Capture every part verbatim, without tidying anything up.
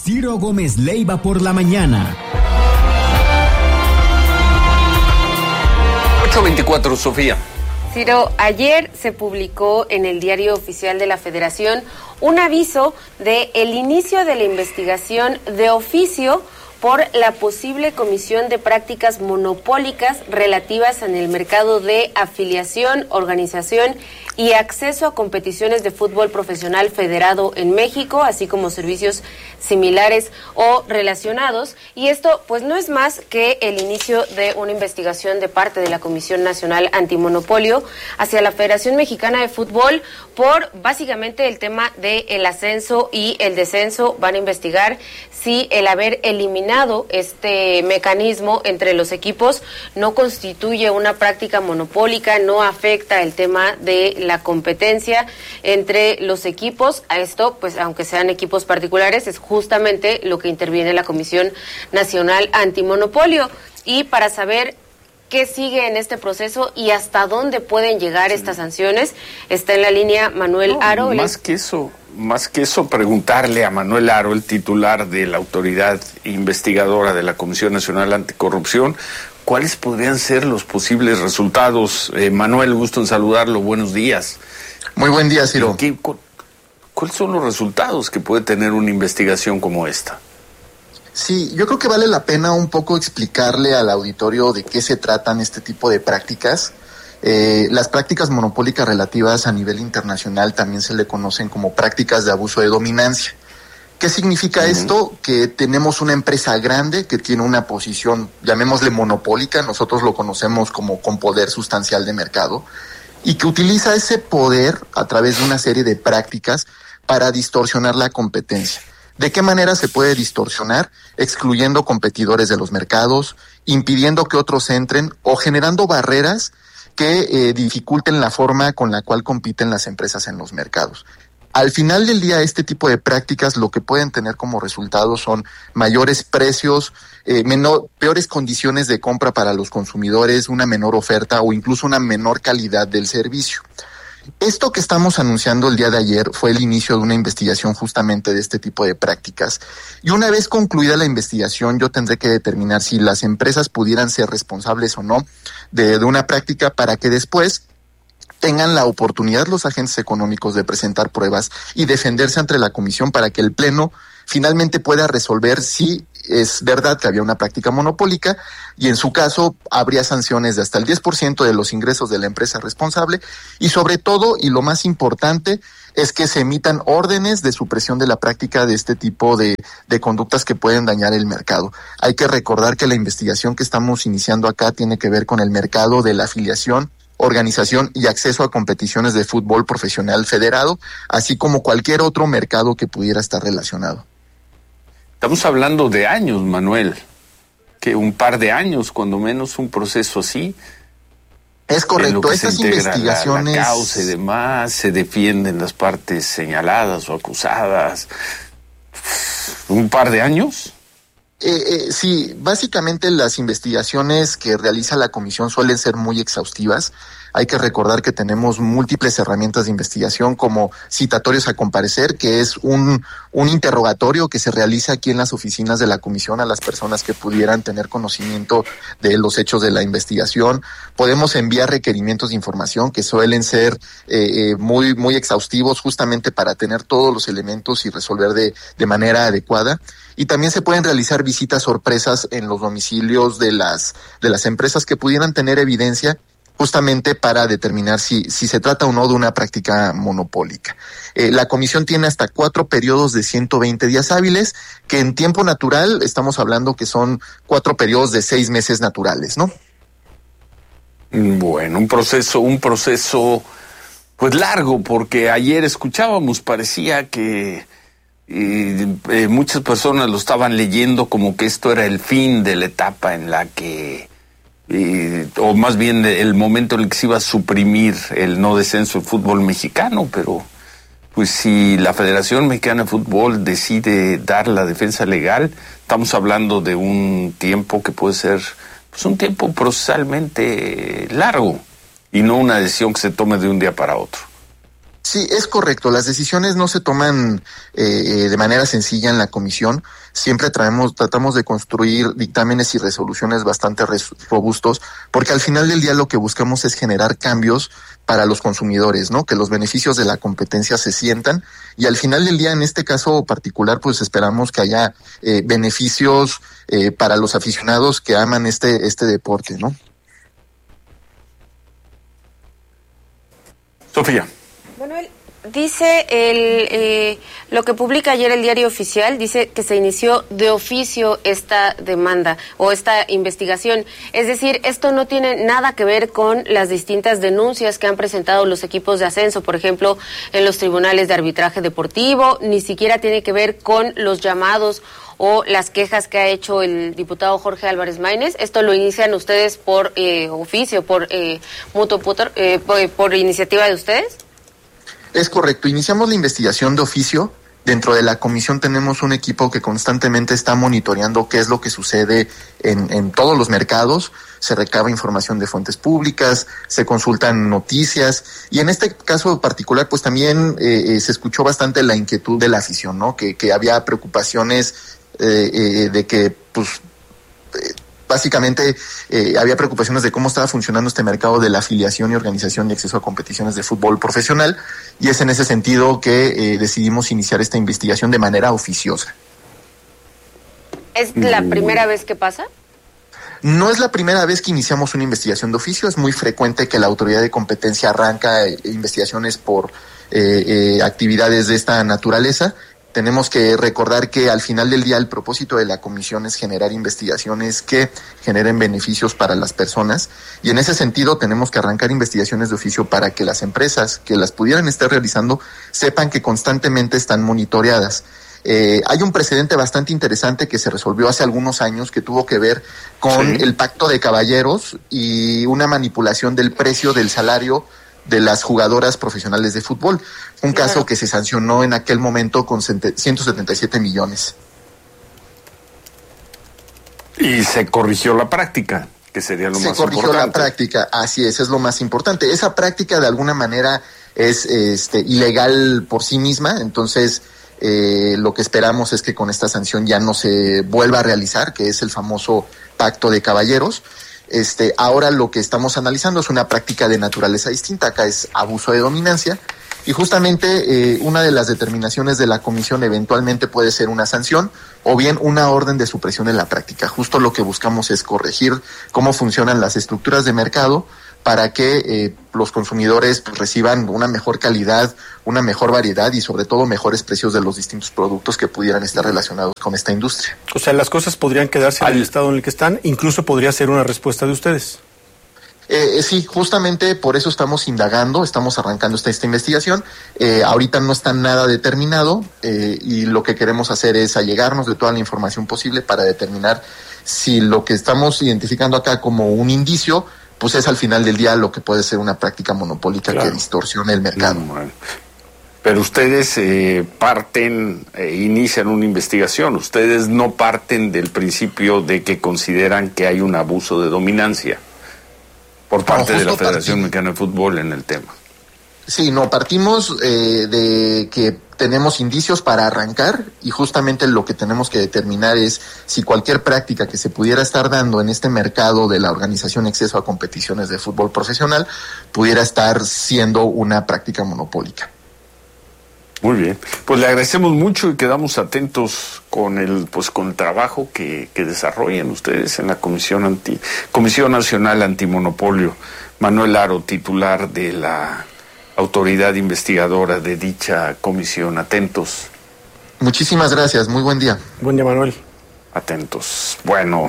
Ciro Gómez Leiva por la mañana. ocho veinticuatro, Sofía. Ciro, ayer se publicó en el Diario Oficial de la Federación un aviso de el inicio de la investigación de oficio por la posible comisión de prácticas monopólicas relativas en el mercado de afiliación, organización y acceso a competiciones de fútbol profesional federado en México, así como servicios similares o relacionados. Y esto pues no es más que el inicio de una investigación de parte de la Comisión Nacional Antimonopolio hacia la Federación Mexicana de Fútbol por básicamente el tema del ascenso y el descenso. Van a investigar si el haber eliminado este mecanismo entre los equipos no constituye una práctica monopólica, no afecta el tema de la competencia entre los equipos. A esto, pues aunque sean equipos particulares, es justamente lo que interviene la Comisión Nacional Antimonopolio. Y para saber qué sigue en este proceso y hasta dónde pueden llegar sí. estas sanciones, está en la línea Manuel no, Aro. Más que eso, más que eso, preguntarle a Manuel Aro, el titular de la autoridad investigadora de la Comisión Nacional Anticorrupción, ¿cuáles podrían ser los posibles resultados? Eh, Manuel, gusto en saludarlo, buenos días. Muy buen día, Ciro. ¿Qué, cu- ¿Cuáles son los resultados que puede tener una investigación como esta? Sí, yo creo que vale la pena un poco explicarle al auditorio de qué se tratan este tipo de prácticas. Eh, las prácticas monopólicas relativas a nivel internacional también se le conocen como prácticas de abuso de dominancia. ¿Qué significa uh-huh. esto? Que tenemos una empresa grande que tiene una posición, llamémosle monopólica, nosotros lo conocemos como con poder sustancial de mercado, y que utiliza ese poder a través de una serie de prácticas para distorsionar la competencia. ¿De qué manera se puede distorsionar? Excluyendo competidores de los mercados, impidiendo que otros entren o generando barreras que eh, dificulten la forma con la cual compiten las empresas en los mercados. Al final del día, este tipo de prácticas lo que pueden tener como resultado son mayores precios, eh, menor, peores condiciones de compra para los consumidores, una menor oferta o incluso una menor calidad del servicio. Esto que estamos anunciando el día de ayer fue el inicio de una investigación justamente de este tipo de prácticas. Y una vez concluida la investigación, yo tendré que determinar si las empresas pudieran ser responsables o no de, de una práctica para que después tengan la oportunidad los agentes económicos de presentar pruebas y defenderse ante la comisión para que el Pleno finalmente pueda resolver si es verdad que había una práctica monopólica y en su caso habría sanciones de hasta el diez por ciento de los ingresos de la empresa responsable y sobre todo, y lo más importante, es que se emitan órdenes de supresión de la práctica de este tipo de, de conductas que pueden dañar el mercado. Hay que recordar que la investigación que estamos iniciando acá tiene que ver con el mercado de la afiliación, organización y acceso a competiciones de fútbol profesional federado, así como cualquier otro mercado que pudiera estar relacionado. Estamos hablando de años, Manuel, que un par de años, cuando menos, un proceso así. Es correcto, estas investigaciones... La, la causa y demás, se defienden las partes señaladas o acusadas. ¿Un par de años? Eh, eh, sí, básicamente las investigaciones que realiza la comisión suelen ser muy exhaustivas. Hay que recordar que tenemos múltiples herramientas de investigación como citatorios a comparecer, que es un, un interrogatorio que se realiza aquí en las oficinas de la comisión a las personas que pudieran tener conocimiento de los hechos de la investigación. Podemos enviar requerimientos de información que suelen ser eh, eh, muy, muy exhaustivos justamente para tener todos los elementos y resolver de, de manera adecuada. Y también se pueden realizar visitas sorpresas en los domicilios de las, de las empresas que pudieran tener evidencia justamente para determinar si, si se trata o no de una práctica monopólica. Eh, la comisión tiene hasta cuatro periodos de ciento veinte días hábiles, que en tiempo natural estamos hablando que son cuatro periodos de seis meses naturales, ¿no? Bueno, un proceso, un proceso pues largo, porque ayer escuchábamos, parecía que eh, eh, muchas personas lo estaban leyendo como que esto era el fin de la etapa en la que Eh, o más bien el momento en el que se iba a suprimir el no descenso del fútbol mexicano, pero pues si la Federación Mexicana de Fútbol decide dar la defensa legal, estamos hablando de un tiempo que puede ser pues un tiempo procesalmente largo y no una decisión que se tome de un día para otro. Sí, es correcto. Las decisiones no se toman eh, de manera sencilla en la comisión. Siempre traemos, tratamos de construir dictámenes y resoluciones bastante res, robustos, porque al final del día lo que buscamos es generar cambios para los consumidores, ¿no? Que los beneficios de la competencia se sientan, y al final del día, en este caso particular, pues esperamos que haya eh, beneficios eh, para los aficionados que aman este, este deporte, ¿no? Sofía. Manuel, dice el eh, lo que publica ayer el Diario Oficial, dice que se inició de oficio esta demanda o esta investigación. Es decir, esto no tiene nada que ver con las distintas denuncias que han presentado los equipos de ascenso, por ejemplo, en los tribunales de arbitraje deportivo, ni siquiera tiene que ver con los llamados o las quejas que ha hecho el diputado Jorge Álvarez Maínez. Esto lo inician ustedes por eh, oficio, por eh, mutuo por, eh, por, por iniciativa de ustedes. Es correcto, iniciamos la investigación de oficio. Dentro de la comisión tenemos un equipo que constantemente está monitoreando qué es lo que sucede en, en todos los mercados. Se recaba información de fuentes públicas, se consultan noticias, y en este caso particular pues también eh, se escuchó bastante la inquietud de la afición, ¿no? Que, que había preocupaciones eh, eh, de que pues eh, básicamente eh, había preocupaciones de cómo estaba funcionando este mercado de la afiliación y organización y acceso a competiciones de fútbol profesional, y es en ese sentido que eh, decidimos iniciar esta investigación de manera oficiosa. ¿Es la primera vez que pasa? No es la primera vez que iniciamos una investigación de oficio. Es muy frecuente que la autoridad de competencia arranca eh, investigaciones por eh, eh, actividades de esta naturaleza. Tenemos que recordar que al final del día el propósito de la comisión es generar investigaciones que generen beneficios para las personas, y en ese sentido tenemos que arrancar investigaciones de oficio para que las empresas que las pudieran estar realizando sepan que constantemente están monitoreadas. Eh, hay un precedente bastante interesante que se resolvió hace algunos años que tuvo que ver con sí. el pacto de caballeros y una manipulación del precio del salario de las jugadoras profesionales de fútbol. Un claro. caso que se sancionó en aquel momento con ciento setenta y siete millones. Y se corrigió la práctica, que sería lo se más importante. Se corrigió la práctica, así es, es lo más importante. Esa práctica de alguna manera es este, ilegal por sí misma, entonces eh, lo que esperamos es que con esta sanción ya no se vuelva a realizar, que es el famoso pacto de caballeros. Este, ahora lo que estamos analizando es una práctica de naturaleza distinta. Acá es abuso de dominancia, y justamente eh, una de las determinaciones de la comisión eventualmente puede ser una sanción o bien una orden de supresión de la práctica. Justo lo que buscamos es corregir cómo funcionan las estructuras de mercado para que eh, los consumidores pues, reciban una mejor calidad, una mejor variedad y sobre todo mejores precios de los distintos productos que pudieran estar relacionados con esta industria. O sea, las cosas podrían quedarse en el estado en el que están, incluso podría ser una respuesta de ustedes. Eh, sí, justamente por eso estamos indagando, estamos arrancando esta, esta investigación. Eh, ahorita no está nada determinado eh, y lo que queremos hacer es allegarnos de toda la información posible para determinar si lo que estamos identificando acá como un indicio pues es al final del día lo que puede ser una práctica monopólica claro. que distorsione el mercado. No, bueno. Pero ustedes eh, parten, eh, inician una investigación, ustedes no parten del principio de que consideran que hay un abuso de dominancia por parte no, de la Federación Mexicana de Fútbol en el tema. Sí, no, partimos eh, de que tenemos indicios para arrancar, y justamente lo que tenemos que determinar es si cualquier práctica que se pudiera estar dando en este mercado de la organización y acceso a competiciones de fútbol profesional pudiera estar siendo una práctica monopólica. Muy bien, pues le agradecemos mucho y quedamos atentos con el pues con el trabajo que, que desarrollan ustedes en la Comisión anti Comisión Nacional Antimonopolio. Manuel Aro, titular de la autoridad investigadora de dicha comisión. Atentos. Muchísimas gracias, muy buen día. Buen día, Manuel. Atentos. Bueno,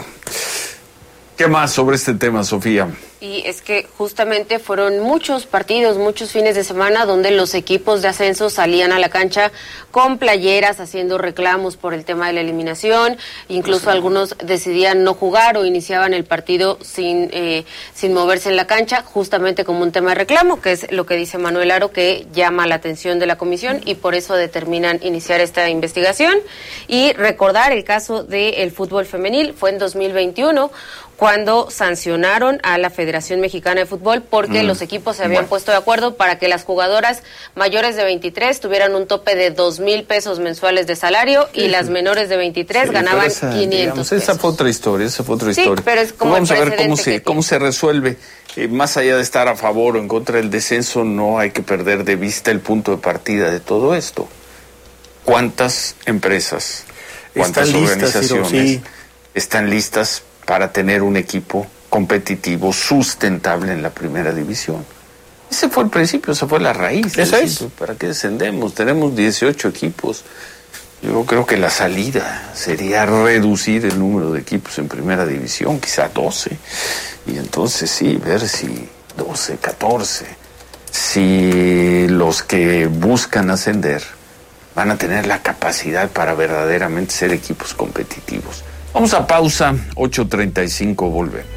¿qué más sobre este tema, Sofía? Y es que justamente fueron muchos partidos, muchos fines de semana donde los equipos de ascenso salían a la cancha con playeras haciendo reclamos por el tema de la eliminación, incluso sí. algunos decidían no jugar o iniciaban el partido sin eh, sin moverse en la cancha, justamente como un tema de reclamo, que es lo que dice Manuel Aro, que llama la atención de la comisión, y por eso determinan iniciar esta investigación. Y recordar el caso del fútbol femenil, fue en dos mil veintiuno cuando sancionaron a la Federación Mexicana de Fútbol porque mm. los equipos se habían bueno. puesto de acuerdo para que las jugadoras mayores de veintitrés tuvieran un tope de dos mil pesos mensuales de salario sí. y las menores de veintitrés sí, ganaban esa, quinientos digamos, pesos. Esa fue otra historia, esa fue otra sí, historia. Pero es como Vamos el a ver cómo se, cómo tiene. se resuelve. Eh, más allá de estar a favor o en contra del descenso, no hay que perder de vista el punto de partida de todo esto. ¿Cuántas empresas, cuántas están organizaciones listas, sí. están listas para tener un equipo competitivo, sustentable en la primera división? Ese fue el principio, esa fue la raíz. Eso es. ¿Para qué descendemos? Tenemos dieciocho equipos. Yo creo que la salida sería reducir el número de equipos en primera división, quizá doce. Y entonces sí, ver si doce, catorce, si los que buscan ascender van a tener la capacidad para verdaderamente ser equipos competitivos. Vamos a pausa, ocho treinta y cinco, volvemos.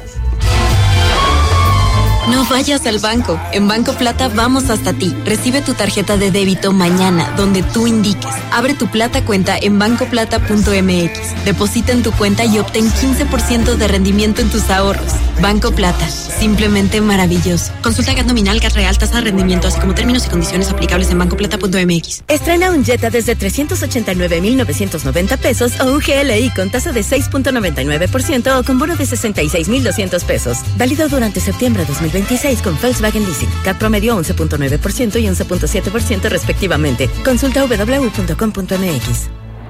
No vayas al banco. En Banco Plata vamos hasta ti. Recibe tu tarjeta de débito mañana, donde tú indiques. Abre tu Plata cuenta en banco plata punto m x. Deposita en tu cuenta y obtén quince por ciento de rendimiento en tus ahorros. Banco Plata. Simplemente maravilloso. Consulta G A T nominal, G A T real, tasa de rendimiento, así como términos y condiciones aplicables en banco plata punto m x. Estrena un Jetta desde trescientos ochenta y nueve mil novecientos noventa pesos o un G L I con tasa de seis punto noventa y nueve por ciento o con bono de sesenta y seis mil doscientos pesos. Válido durante septiembre de dos mil veintiséis con Volkswagen Leasing. C A T promedio once punto nueve por ciento y once punto siete por ciento respectivamente. Consulta doble u doble u doble u punto com punto m x.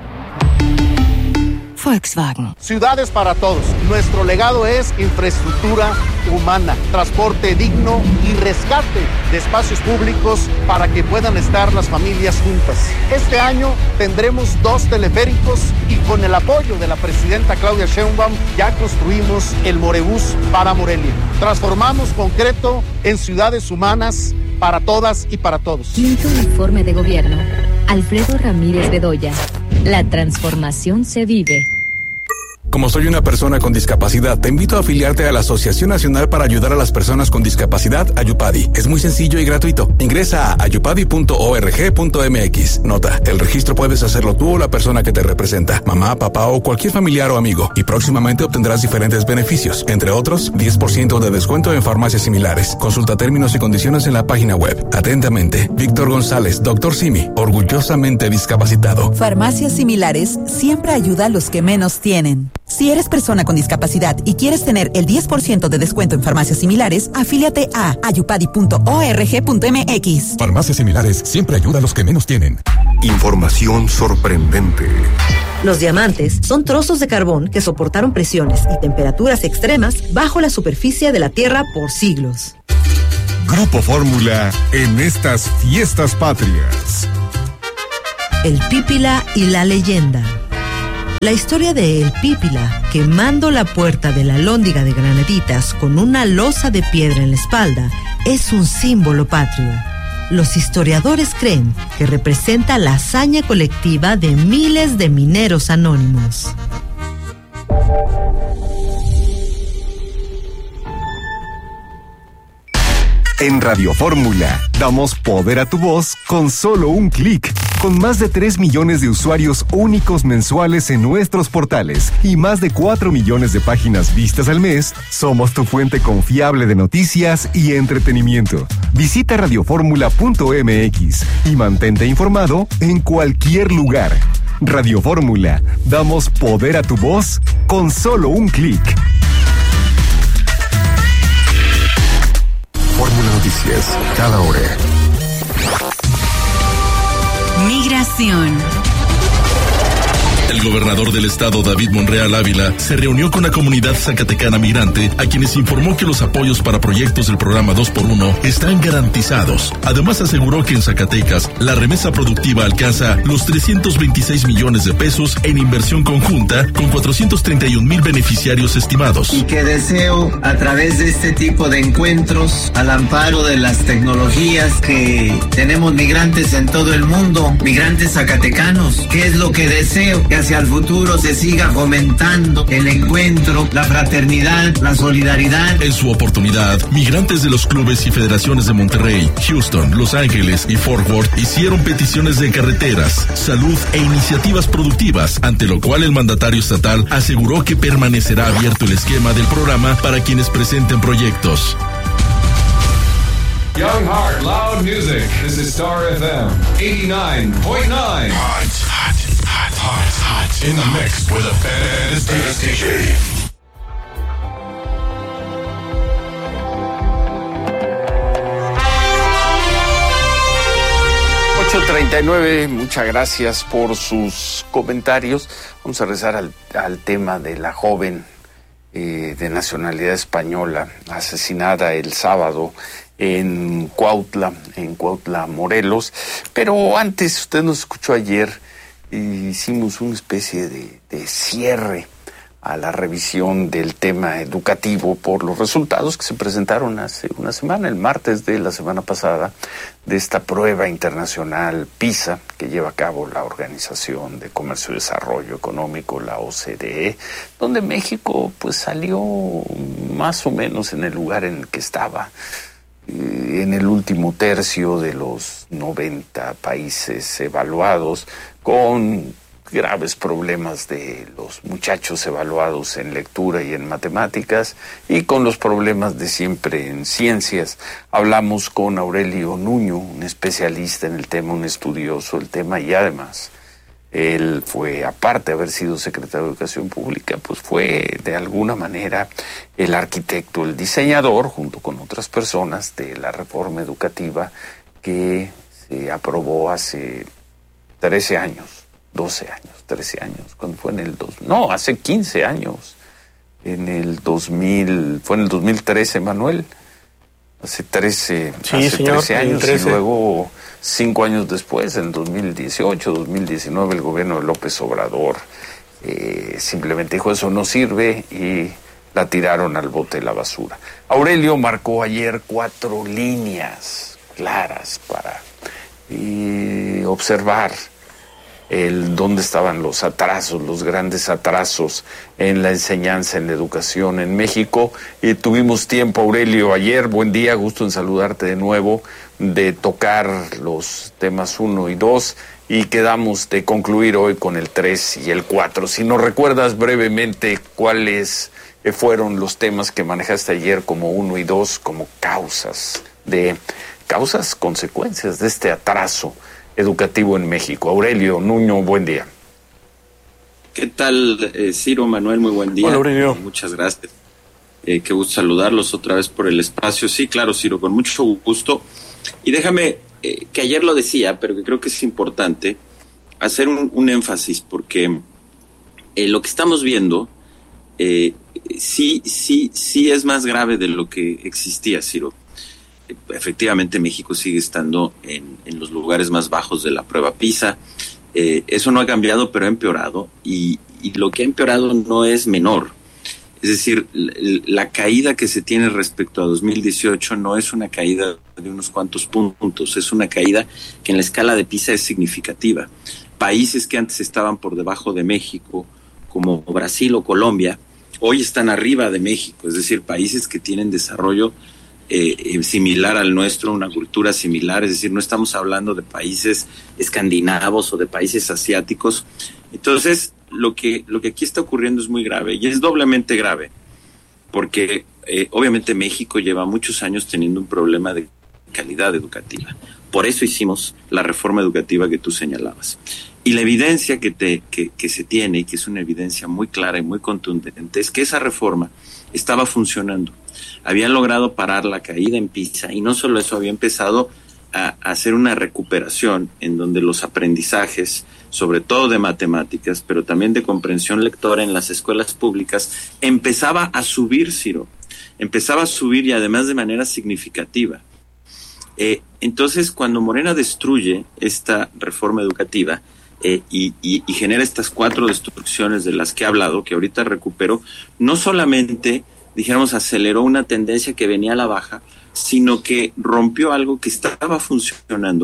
Volkswagen. Ciudades para todos. Nuestro legado es infraestructura humana, transporte digno y rescate de espacios públicos para que puedan estar las familias juntas. Este año tendremos dos teleféricos y con el apoyo de la presidenta Claudia Sheinbaum ya construimos el Morebús para Morelia. Transformamos concreto en ciudades humanas para todas y para todos. Quinto informe de gobierno. Alfredo Ramírez Bedoya. La transformación se vive. Como soy una persona con discapacidad, te invito a afiliarte a la Asociación Nacional para Ayudar a las Personas con Discapacidad, Ayupadi. Es muy sencillo y gratuito. Ingresa a ayupadi punto org punto m x. Nota, el registro puedes hacerlo tú o la persona que te representa, mamá, papá o cualquier familiar o amigo, y próximamente obtendrás diferentes beneficios, entre otros, diez por ciento de descuento en farmacias similares. Consulta términos y condiciones en la página web. Atentamente, Víctor González, doctor Simi, orgullosamente discapacitado. Farmacias Similares siempre ayuda a los que menos tienen. Si eres persona con discapacidad y quieres tener el diez por ciento de descuento en farmacias similares, afíliate a ayupadi punto org punto m x. Farmacias Similares siempre ayuda a los que menos tienen. Información sorprendente. Los diamantes son trozos de carbón que soportaron presiones y temperaturas extremas bajo la superficie de la Tierra por siglos. Grupo Fórmula en estas fiestas patrias. El Pípila y la leyenda. La historia de El Pípila, quemando la puerta de la Alhóndiga de Granaditas con una losa de piedra en la espalda, es un símbolo patrio. Los historiadores creen que representa la hazaña colectiva de miles de mineros anónimos. En Radio Fórmula, damos poder a tu voz con solo un clic. Con más de tres millones de usuarios únicos mensuales en nuestros portales y más de cuatro millones de páginas vistas al mes, somos tu fuente confiable de noticias y entretenimiento. Visita radioformula punto m x y mantente informado en cualquier lugar. Radio Fórmula, damos poder a tu voz con solo un clic. Fórmula Noticias, cada hora. Migración. El gobernador del estado, David Monreal Ávila, se reunió con la comunidad zacatecana migrante, a quienes informó que los apoyos para proyectos del programa dos por uno están garantizados. Además, aseguró que en Zacatecas, la remesa productiva alcanza los trescientos veintiséis millones de pesos en inversión conjunta, con cuatrocientos treinta y un mil beneficiarios estimados. Y que deseo, a través de este tipo de encuentros, al amparo de las tecnologías que tenemos migrantes en todo el mundo, migrantes zacatecanos, ¿qué es lo que deseo? Que hacia el futuro se siga fomentando el encuentro, la fraternidad, la solidaridad. En su oportunidad, migrantes de los clubes y federaciones de Monterrey, Houston, Los Ángeles y Fort Worth hicieron peticiones de carreteras, salud e iniciativas productivas, ante lo cual el mandatario estatal aseguró que permanecerá abierto el esquema del programa para quienes presenten proyectos. Young Heart, loud music. This is Star F M eighty-nine point nine. Hot, hot, hot, hot, hot. In the mix with a fantastic D J. ocho treinta y nueve, muchas gracias por sus comentarios. Vamos a regresar al, al tema de la joven eh, de nacionalidad española asesinada el sábado en Cuautla, en Cuautla, Morelos. Pero antes, usted nos escuchó ayer, hicimos una especie de, de cierre a la revisión del tema educativo por los resultados que se presentaron hace una semana, el martes de la semana pasada, de esta prueba internacional PISA que lleva a cabo la Organización de Comercio y Desarrollo Económico, la O C D E, donde México pues salió más o menos en el lugar en el que estaba, eh, en el último tercio de los noventa países evaluados, con graves problemas de los muchachos evaluados en lectura y en matemáticas, y con los problemas de siempre en ciencias. Hablamos con Aurelio Nuño, un especialista en el tema, un estudioso del tema, y además él fue, aparte de haber sido secretario de Educación Pública, pues fue de alguna manera el arquitecto, el diseñador, junto con otras personas, de la reforma educativa que se aprobó hace trece años. doce años, trece años, cuando fue en el dos, no, hace quince años, en el dos mil, fue en el dos mil trece, Manuel, hace trece, sí, hace señor, trece años, trece. Y luego cinco años después, en dos mil dieciocho, dos mil diecinueve, el gobierno de López Obrador eh, simplemente dijo eso no sirve y la tiraron al bote de la basura. Aurelio marcó ayer cuatro líneas claras para eh, observar el dónde estaban los atrasos, los grandes atrasos en la enseñanza, en la educación en México. Y tuvimos tiempo, Aurelio, ayer, buen día, gusto en saludarte de nuevo, de tocar los temas uno y dos, y quedamos de concluir hoy con el tres y el cuatro. Si nos recuerdas brevemente cuáles fueron los temas que manejaste ayer como uno y dos, como causas de causas, consecuencias de este atraso educativo en México. Aurelio Nuño, buen día. ¿Qué tal, eh, Ciro, Manuel? Muy buen día. Hola, Aurelio. Eh, muchas gracias. Eh, qué gusto saludarlos otra vez por el espacio. Sí, claro, Ciro, con mucho gusto. Y déjame, eh, que ayer lo decía, pero que creo que es importante hacer un, un énfasis, porque eh, lo que estamos viendo eh, sí, sí, sí es más grave de lo que existía, Ciro. Efectivamente, México sigue estando en, en los lugares más bajos de la prueba PISA. Eh, eso no ha cambiado, pero ha empeorado. Y, y lo que ha empeorado no es menor. Es decir, la, la caída que se tiene respecto a dos mil dieciocho no es una caída de unos cuantos puntos. Es una caída que en la escala de PISA es significativa. Países que antes estaban por debajo de México, como Brasil o Colombia, hoy están arriba de México. Es decir, países que tienen desarrollo Eh, eh, similar al nuestro, una cultura similar, es decir, no estamos hablando de países escandinavos o de países asiáticos. Entonces, lo que, lo que aquí está ocurriendo es muy grave, y es doblemente grave, porque eh, obviamente México lleva muchos años teniendo un problema de calidad educativa. Por eso hicimos la reforma educativa que tú señalabas. Y la evidencia que, te, que, que se tiene, y que es una evidencia muy clara y muy contundente, es que esa reforma estaba funcionando. Habían logrado parar la caída en PISA, y no solo eso, había empezado a, a hacer una recuperación en donde los aprendizajes, sobre todo de matemáticas, pero también de comprensión lectora en las escuelas públicas, empezaba a subir, Ciro, empezaba a subir, y además de manera significativa. Eh, entonces, cuando Morena destruye esta reforma educativa eh, y, y, y genera estas cuatro destrucciones de las que he hablado, que ahorita recupero, no solamente, dijéramos, aceleró una tendencia que venía a la baja, sino que rompió algo que estaba funcionando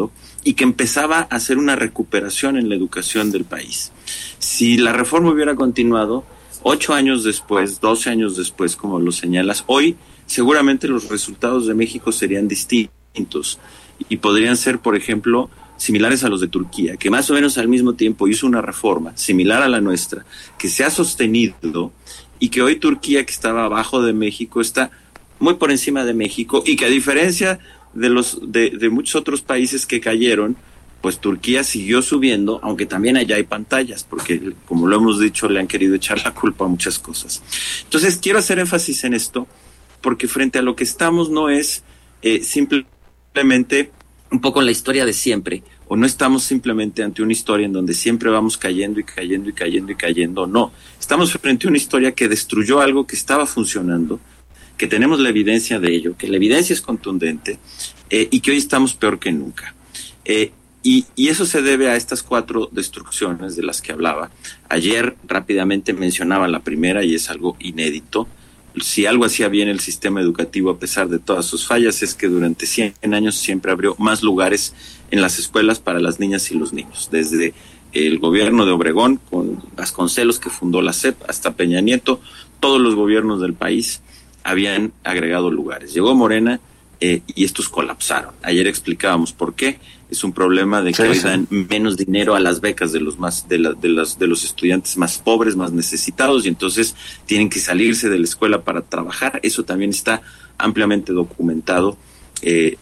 y que empezaba a hacer una recuperación en la educación del país. Si la reforma hubiera continuado, ocho años después, doce años después, como lo señalas, hoy seguramente los resultados de México serían distintos y podrían ser, por ejemplo, similares a los de Turquía, que más o menos al mismo tiempo hizo una reforma similar a la nuestra, que se ha sostenido y que hoy Turquía, que estaba abajo de México, está muy por encima de México y que a diferencia de los de, de muchos otros países que cayeron, pues Turquía siguió subiendo, aunque también allá hay pantallas, porque como lo hemos dicho, le han querido echar la culpa a muchas cosas. Entonces quiero hacer énfasis en esto, porque frente a lo que estamos no es eh, simplemente un poco la historia de siempre, o no estamos simplemente ante una historia en donde siempre vamos cayendo y cayendo y cayendo y cayendo, no. Estamos frente a una historia que destruyó algo que estaba funcionando, que tenemos la evidencia de ello, que la evidencia es contundente eh, y que hoy estamos peor que nunca. Eh, y, y eso se debe a estas cuatro destrucciones de las que hablaba. Ayer rápidamente mencionaba la primera y es algo inédito. Si algo hacía bien el sistema educativo a pesar de todas sus fallas es que durante cien años siempre abrió más lugares en las escuelas para las niñas y los niños. Desde el gobierno de Obregón, con Vasconcelos, que fundó la S E P, hasta Peña Nieto, todos los gobiernos del país habían agregado lugares. Llegó Morena eh, y estos colapsaron. Ayer explicábamos por qué. Es un problema de que sí, hoy dan menos dinero a las becas de los más de, la, de, las, de los estudiantes más pobres, más necesitados, y entonces tienen que salirse de la escuela para trabajar. Eso también está ampliamente documentado eh,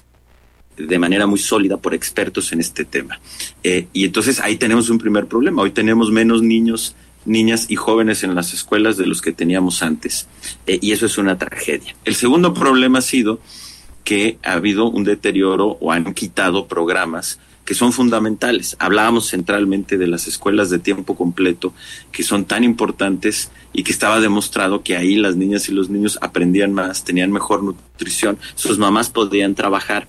de manera muy sólida por expertos en este tema. Eh, y entonces ahí tenemos un primer problema. Hoy tenemos menos niños, niñas y jóvenes en las escuelas de los que teníamos antes. Eh, y eso es una tragedia. El segundo problema ha sido que ha habido un deterioro o han quitado programas que son fundamentales. Hablábamos centralmente de las escuelas de tiempo completo, que son tan importantes y que estaba demostrado que ahí las niñas y los niños aprendían más, tenían mejor nutrición, sus mamás podían trabajar.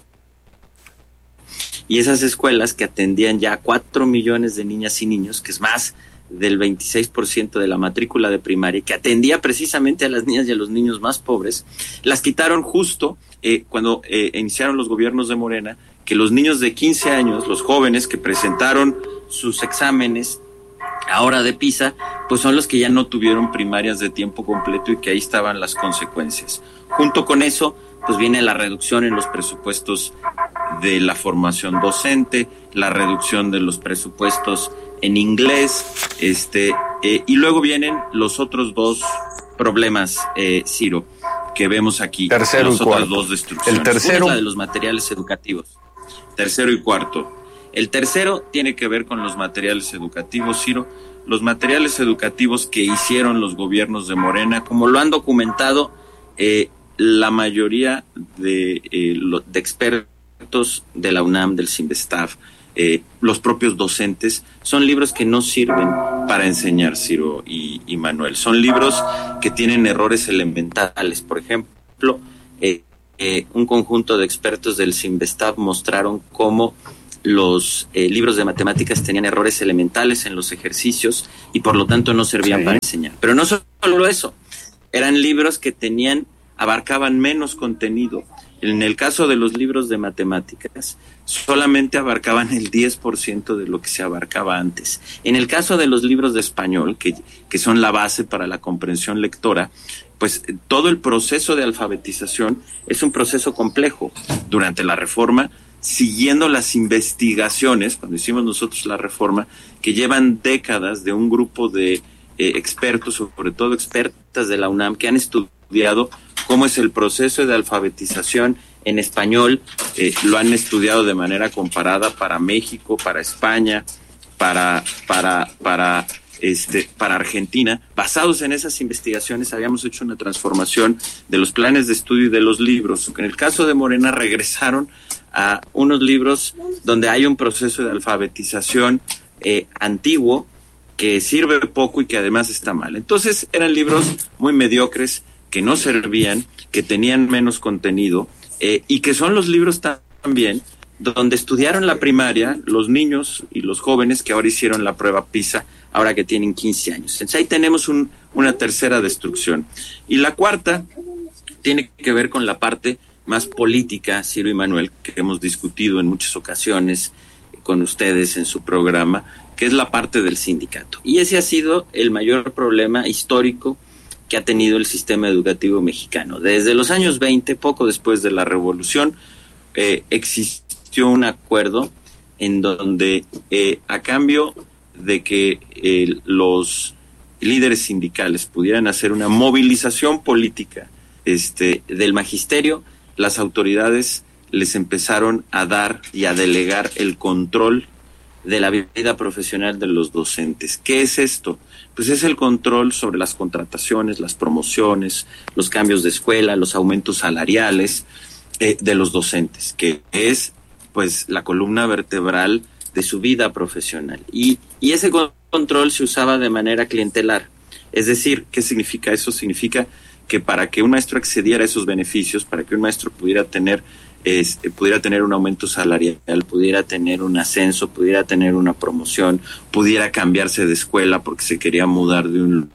Y esas escuelas que atendían ya a cuatro millones de niñas y niños, que es más del veintiséis por ciento de la matrícula de primaria, que atendía precisamente a las niñas y a los niños más pobres, las quitaron justo eh, cuando eh, iniciaron los gobiernos de Morena, que los niños de quince años, los jóvenes que presentaron sus exámenes ahora de PISA, pues son los que ya no tuvieron primarias de tiempo completo y que ahí estaban las consecuencias. Junto con eso, pues viene la reducción en los presupuestos de la formación docente, la reducción de los presupuestos en inglés, este, eh, y luego vienen los otros dos problemas, eh, Ciro, que vemos aquí. Tercero las y otras cuarto. dos destrucciones. El tercero. Una es la de los materiales educativos. Tercero y cuarto. El tercero tiene que ver con los materiales educativos, Ciro. Los materiales educativos que hicieron los gobiernos de Morena, como lo han documentado eh, la mayoría de, eh, lo, de expertos de la UNAM, del CINVESTAF, eh, los propios docentes, son libros que no sirven para enseñar, Ciro y, y Manuel. Son libros que tienen errores elementales. Por ejemplo, eh, eh, un conjunto de expertos del CINVESTAF mostraron cómo los eh, libros de matemáticas tenían errores elementales en los ejercicios y por lo tanto no servían sí. para enseñar. Pero no solo eso, eran libros que tenían, abarcaban menos contenido. En el caso de los libros de matemáticas, solamente abarcaban el diez por ciento de lo que se abarcaba antes. En el caso de los libros de español, que, que son la base para la comprensión lectora, pues todo el proceso de alfabetización es un proceso complejo. Durante la reforma, siguiendo las investigaciones, cuando hicimos nosotros la reforma, que llevan décadas de un grupo de eh, expertos, sobre todo expertas de la UNAM, que han estudiado cómo es el proceso de alfabetización en español, eh, lo han estudiado de manera comparada para México, para España, para, para, para, este, para Argentina. Basados en esas investigaciones habíamos hecho una transformación de los planes de estudio y de los libros. En el caso de Morena regresaron a unos libros donde hay un proceso de alfabetización eh, antiguo que sirve poco y que además está mal. Entonces eran libros muy mediocres, que no servían, que tenían menos contenido, eh, y que son los libros también donde estudiaron la primaria los niños y los jóvenes que ahora hicieron la prueba PISA, ahora que tienen quince años. Entonces ahí tenemos un, una tercera destrucción. Y la cuarta tiene que ver con la parte más política, Ciro y Manuel, que hemos discutido en muchas ocasiones, con ustedes en su programa, que es la parte del sindicato. Y ese ha sido el mayor problema histórico que ha tenido el sistema educativo mexicano. Desde los años veinte, poco después de la revolución, eh, existió un acuerdo en donde eh, a cambio de que eh, los líderes sindicales pudieran hacer una movilización política este, del magisterio, las autoridades les empezaron a dar y a delegar el control de la vida profesional de los docentes. ¿Qué es esto? Pues es el control sobre las contrataciones, las promociones, los cambios de escuela, los aumentos salariales eh, de los docentes, que es pues la columna vertebral de su vida profesional. Y, y ese control se usaba de manera clientelar. Es decir, ¿qué significa eso? Significa que para que un maestro accediera a esos beneficios, para que un maestro pudiera tener Es, pudiera tener un aumento salarial, pudiera tener un ascenso, pudiera tener una promoción, pudiera cambiarse de escuela porque se quería mudar de un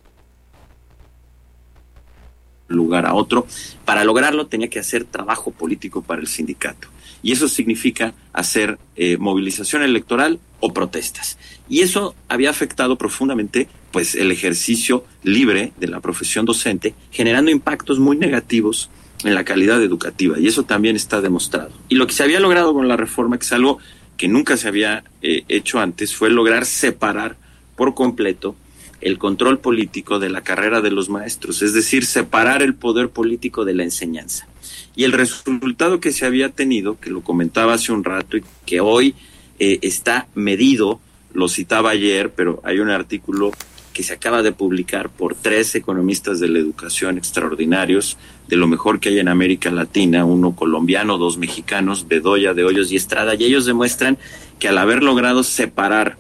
lugar a otro. Para lograrlo tenía que hacer trabajo político para el sindicato. Y eso significa hacer eh, movilización electoral o protestas. Y eso había afectado profundamente pues, el ejercicio libre de la profesión docente, generando impactos muy negativos en la calidad educativa, y eso también está demostrado. Y lo que se había logrado con la reforma, que es algo que nunca se había eh, hecho antes, fue lograr separar por completo el control político de la carrera de los maestros, es decir, separar el poder político de la enseñanza. Y el resultado que se había tenido, que lo comentaba hace un rato y que hoy eh, está medido, lo citaba ayer, pero hay un artículo que se acaba de publicar por tres economistas de la educación extraordinarios, de lo mejor que hay en América Latina, uno colombiano, dos mexicanos, Bedoya, de Hoyos y Estrada, y ellos demuestran que al haber logrado separar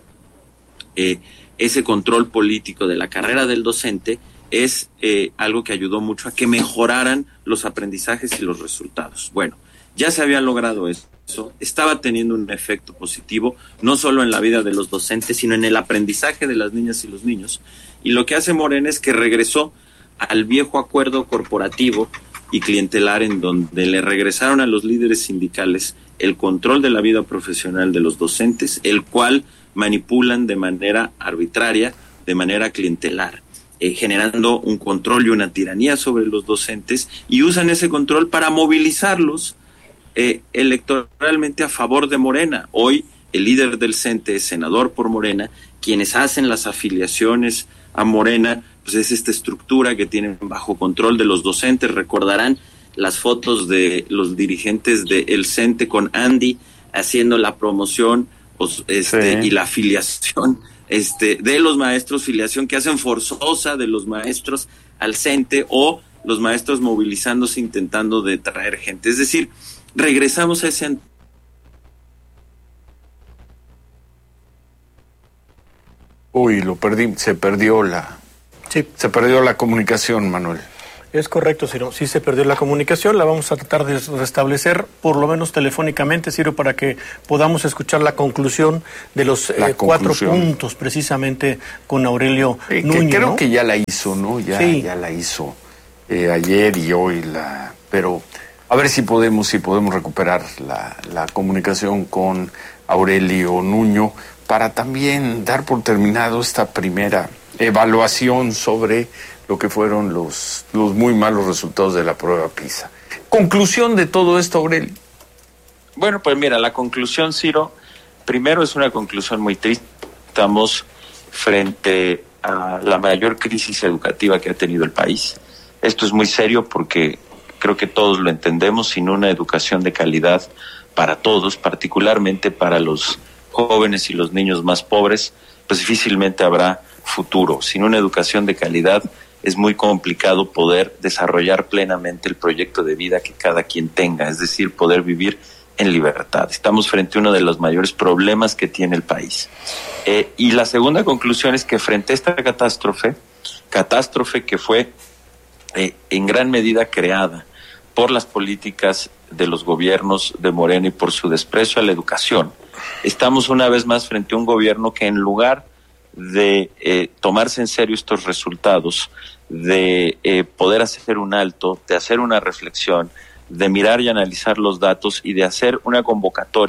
eh, ese control político de la carrera del docente, es eh, algo que ayudó mucho a que mejoraran los aprendizajes y los resultados. Bueno, ya se había logrado eso. Estaba teniendo un efecto positivo, no solo en la vida de los docentes, sino en el aprendizaje de las niñas y los niños. Y lo que hace Morena es que regresó al viejo acuerdo corporativo y clientelar en donde le regresaron a los líderes sindicales el control de la vida profesional de los docentes, el cual manipulan de manera arbitraria, de manera clientelar, eh, generando un control y una tiranía sobre los docentes, y usan ese control para movilizarlos Eh, electoralmente a favor de Morena. Hoy el líder del CENTE es senador por Morena. Quienes hacen las afiliaciones a Morena, pues es esta estructura que tienen bajo control de los docentes. Recordarán las fotos de los dirigentes del CENTE con Andy haciendo la promoción este, sí. y la afiliación este, de los maestros, filiación que hacen forzosa de los maestros al CENTE, o los maestros movilizándose intentando de traer gente. Es decir, regresamos a ese... Uy, lo perdí, se perdió la... Sí. Se perdió la comunicación, Manuel. Es correcto, Ciro. Sí se perdió la comunicación, la vamos a tratar de restablecer, por lo menos telefónicamente, Ciro, para que podamos escuchar la conclusión de los eh, cuatro puntos, precisamente, con Aurelio eh, Nuño. Que creo ¿no? que ya la hizo, ¿no? Ya, sí. ya la hizo eh, ayer y hoy, la... pero... A ver si podemos, si podemos recuperar la, la comunicación con Aurelio Nuño para también dar por terminado esta primera evaluación sobre lo que fueron los, los muy malos resultados de la prueba PISA. Conclusión de todo esto, Aurelio. Bueno, pues mira, la conclusión, Ciro, primero es una conclusión muy triste. Estamos frente a la mayor crisis educativa que ha tenido el país. Esto es muy serio porque creo que todos lo entendemos. Sin una educación de calidad para todos, particularmente para los jóvenes y los niños más pobres, pues difícilmente habrá futuro. Sin una educación de calidad es muy complicado poder desarrollar plenamente el proyecto de vida que cada quien tenga, es decir, poder vivir en libertad. Estamos frente a uno de los mayores problemas que tiene el país. Eh, y la segunda conclusión es que frente a esta catástrofe, catástrofe que fue eh, en gran medida creada por las políticas de los gobiernos de Morena y por su desprecio a la educación, estamos una vez más frente a un gobierno que, en lugar de eh, tomarse en serio estos resultados, de eh, poder hacer un alto, de hacer una reflexión, de mirar y analizar los datos y de hacer una convocatoria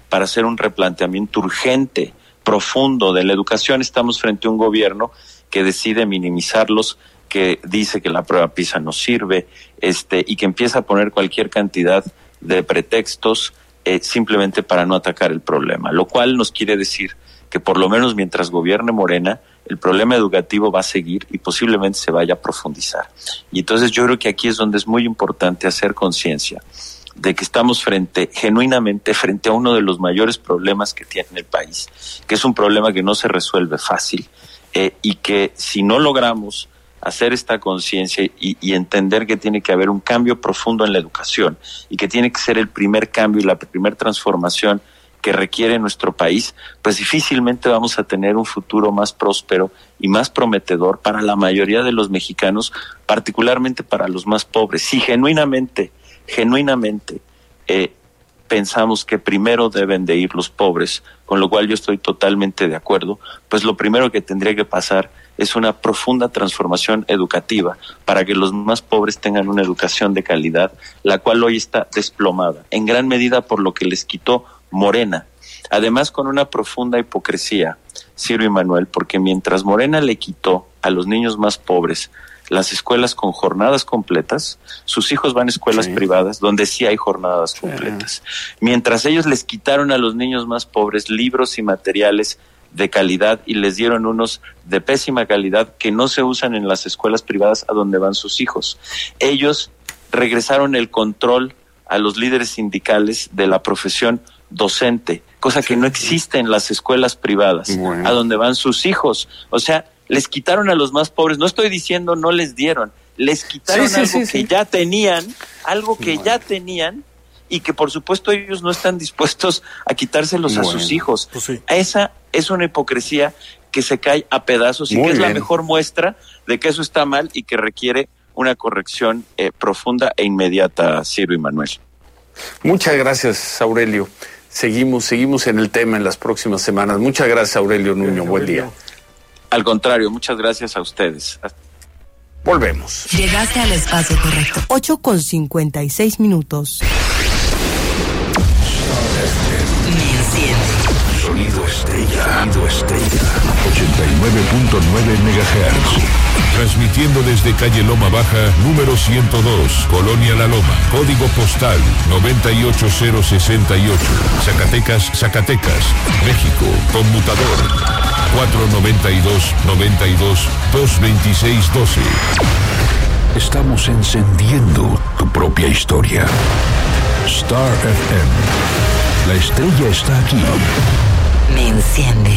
para hacer un replanteamiento urgente, profundo de la educación. Estamos frente a un gobierno que decide minimizarlos, que dice que la prueba PISA no sirve, este, y que empieza a poner cualquier cantidad de pretextos eh, simplemente para no atacar el problema, lo cual nos quiere decir que por lo menos mientras gobierne Morena, el problema educativo va a seguir y posiblemente se vaya a profundizar. Y entonces yo creo que aquí es donde es muy importante hacer conciencia de que estamos frente, genuinamente, frente a uno de los mayores problemas que tiene el país, que es un problema que no se resuelve fácil, eh, y que si no logramos hacer esta conciencia y, y entender que tiene que haber un cambio profundo en la educación y que tiene que ser el primer cambio y la primera transformación que requiere nuestro país, pues difícilmente vamos a tener un futuro más próspero y más prometedor para la mayoría de los mexicanos, particularmente para los más pobres. Si genuinamente, genuinamente eh, pensamos que primero deben de ir los pobres, con lo cual yo estoy totalmente de acuerdo, pues lo primero que tendría que pasar es una profunda transformación educativa para que los más pobres tengan una educación de calidad, la cual hoy está desplomada, en gran medida por lo que les quitó Morena. Además, con una profunda hipocresía, Ciro y Manuel, porque mientras Morena le quitó a los niños más pobres las escuelas con jornadas completas, sus hijos van a escuelas sí. privadas donde sí hay jornadas completas. Sí. Mientras ellos les quitaron a los niños más pobres libros y materiales de calidad y les dieron unos de pésima calidad que no se usan en las escuelas privadas a donde van sus hijos. Ellos regresaron el control a los líderes sindicales de la profesión docente, cosa que no existe en las escuelas privadas, bueno. a donde van sus hijos. O sea, les quitaron a los más pobres. No estoy diciendo no les dieron, les quitaron sí, sí, algo sí, que sí. ya tenían, algo que bueno. ya tenían, y que por supuesto ellos no están dispuestos a quitárselos bueno. a sus hijos. Pues sí. Esa es una hipocresía que se cae a pedazos y Muy que es bien. la mejor muestra de que eso está mal y que requiere una corrección eh, profunda e inmediata, Ciro y Manuel. Muchas gracias, Aurelio. Seguimos, seguimos en el tema en las próximas semanas. Muchas gracias, Aurelio Nuño. Gracias, Buen día. Al contrario, muchas gracias a ustedes. Volvemos. Llegaste al espacio correcto. ocho con cincuenta y seis minutos. Sonido Estrella. Sonido Estrella. ochenta y nueve punto nueve megahertz. Transmitiendo desde calle Loma Baja, número ciento dos, Colonia La Loma. Código postal noventa y ocho cero sesenta y ocho. Zacatecas, Zacatecas, México. Conmutador cuatro noventa y dos, noventa y dos, dos veintiséis doce. Estamos encendiendo tu propia historia. Star F M. La estrella está aquí. Me enciende.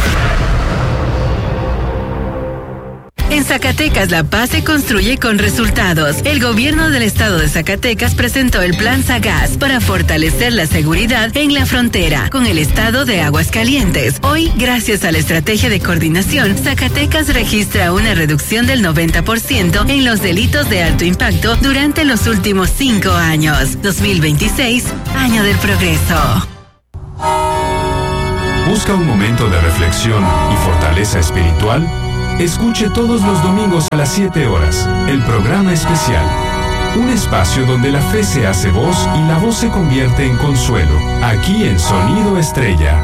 En Zacatecas, la paz se construye con resultados. El gobierno del estado de Zacatecas presentó el Plan Sagaz para fortalecer la seguridad en la frontera con el estado de Aguascalientes. Hoy, gracias a la estrategia de coordinación, Zacatecas registra una reducción del noventa por ciento en los delitos de alto impacto durante los últimos cinco años. dos mil veintiséis, año del progreso. ¿Busca un momento de reflexión y fortaleza espiritual? Escuche todos los domingos a las siete horas el programa especial. Un espacio donde la fe se hace voz y la voz se convierte en consuelo. Aquí en Sonido Estrella.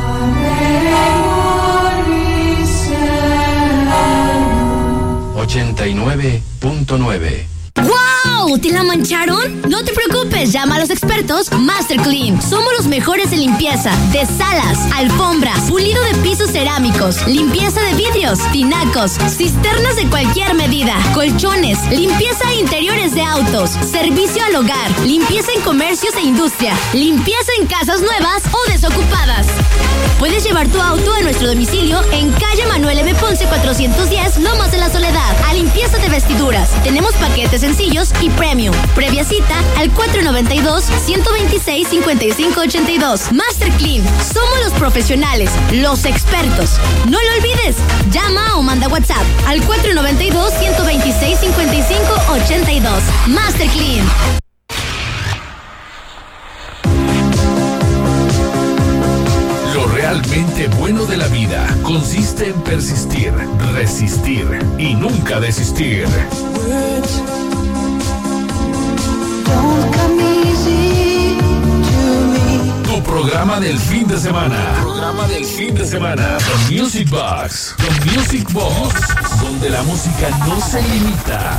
ochenta y nueve punto nueve. ¡Wow! ¿Te la mancharon? No te preocupes, llama a los expertos Master Clean. Somos los mejores en limpieza de salas, alfombras, pulido de pisos cerámicos, limpieza de vidrios, tinacos, cisternas de cualquier medida, colchones, limpieza de interiores de autos, servicio al hogar, limpieza en comercios e industria, limpieza en casas nuevas o desocupadas. Puedes llevar tu auto a nuestro domicilio en calle Manuel M. Ponce cuatrocientos diez, Lomas de la Soledad, a limpieza de vestiduras. Tenemos paquetes sencillos y premium. Previa cita al cuatro noventa y dos, ciento veintiséis, cincuenta y cinco ochenta y dos. Master Clean. Somos los profesionales, los expertos. No lo olvides. Llama o manda WhatsApp al cuatro noventa y dos, ciento veintiséis, cincuenta y cinco ochenta y dos. Master Clean. Lo realmente bueno de la vida consiste en persistir, resistir y nunca desistir. Tu programa del fin de semana. Programa del fin de semana. The Music Box. The Music Box. Donde la música no se limita.